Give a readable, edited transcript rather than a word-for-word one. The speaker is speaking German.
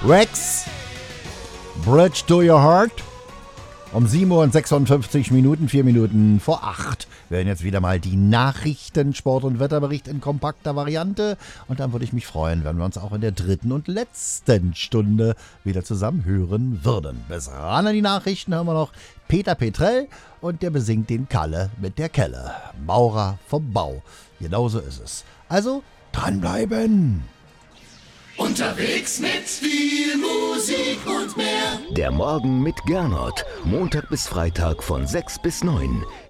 Rex, Bridge to Your Heart. Um 7:56 Uhr, 4 Minuten vor 8, werden jetzt wieder mal die Nachrichten, Sport- und Wetterbericht in kompakter Variante. Und dann würde ich mich freuen, wenn wir uns auch in der dritten und letzten Stunde wieder zusammen hören würden. Bis ran an die Nachrichten hören wir noch Peter Petrell und der besingt den Kalle mit der Kelle. Maurer vom Bau. Genauso ist es. Also dranbleiben. Unterwegs mit viel Musik und mehr. Der Morgen mit Gernot. Montag bis Freitag von 6 bis 9.